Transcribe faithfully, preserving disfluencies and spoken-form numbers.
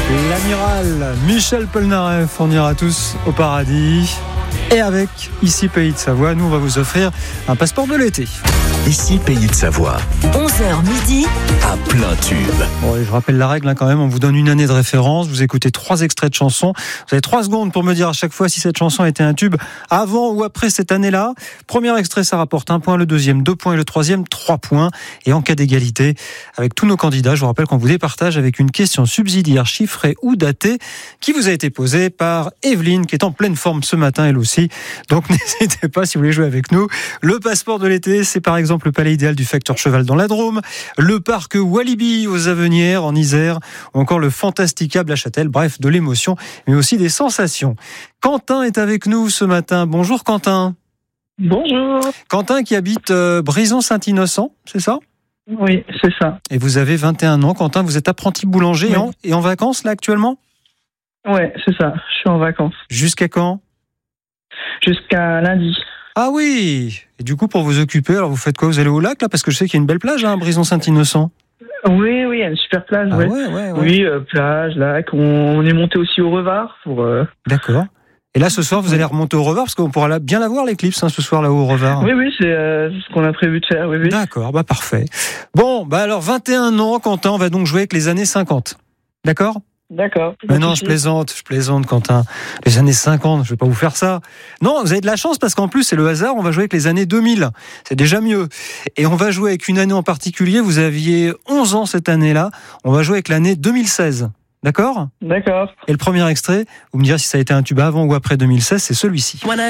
L'amiral Michel Polnareff, on ira tous au paradis. Et avec Ici Pays de Savoie, nous on va vous offrir un passeport de l'été. Ici Pays de Savoie. onze heures midi. À plein tube. Bon, je rappelle la règle hein, quand même, on vous donne une année de référence, vous écoutez trois extraits de chansons, vous avez trois secondes pour me dire à chaque fois si cette chanson a été un tube avant ou après cette année-là. Premier extrait, ça rapporte un point, le deuxième deux points et le troisième trois points. Et en cas d'égalité, avec tous nos candidats, je vous rappelle qu'on vous départage avec une question subsidiaire chiffrée ou datée qui vous a été posée par Evelyne qui est en pleine forme ce matin elle aussi. Donc n'hésitez pas si vous voulez jouer avec nous. Le passeport de l'été, c'est par exemple le palais idéal du facteur cheval dans la Drôme, le parc Walibi aux Avenières en Isère, ou encore le Fantasticable à Châtel. Bref, de l'émotion, mais aussi des sensations. Quentin est avec nous ce matin. Bonjour Quentin. Bonjour. Quentin qui habite euh, Brison-Saint-Innocent, c'est ça ? Oui, c'est ça. Et vous avez vingt et un ans. Quentin, vous êtes apprenti boulanger Oui. et, en, et en vacances là actuellement ? Ouais, c'est ça. Je suis en vacances. Jusqu'à quand ? Jusqu'à lundi. Ah oui. Et du coup, pour vous occuper, alors vous faites quoi ? Vous allez au lac là ? Parce que je sais qu'il y a une belle plage, hein, Brison-Saint-Innocent. Oui, oui, il y a une super plage. Ah ouais. ouais, ouais, ouais. Oui, euh, plage, lac. On, on est monté aussi au Revard pour. Euh... D'accord. Et là, ce soir, vous allez remonter au Revard parce qu'on pourra la, bien la voir l'éclipse hein, ce soir là-haut au Revard. Oui, oui, c'est euh, ce qu'on a prévu de faire. Oui, oui. D'accord, bah parfait. Bon, bah alors vingt et un ans, Quentin, on va donc jouer avec les années cinquante. D'accord ? D'accord. Mais non, je plaisante, je plaisante, Quentin. Les années cinquante, je vais pas vous faire ça. Non, vous avez de la chance parce qu'en plus, c'est le hasard, on va jouer avec les années deux mille. C'est déjà mieux. Et on va jouer avec une année en particulier. Vous aviez onze ans cette année-là. On va jouer avec l'année deux mille seize. D'accord ? D'accord. Et le premier extrait, vous me direz si ça a été un tube avant ou après deux mille seize, c'est celui-ci.